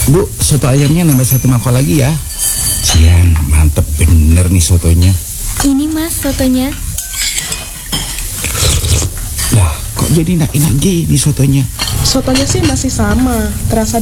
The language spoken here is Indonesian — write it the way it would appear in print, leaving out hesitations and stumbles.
Bu, soto ayamnya nambah 1 mangkok lagi ya. Cian, mantep bener nih sotonya. Ini Mas sotonya. Lah, kok jadi enak-enak gini sotonya? Sotonya sih masih sama, terasa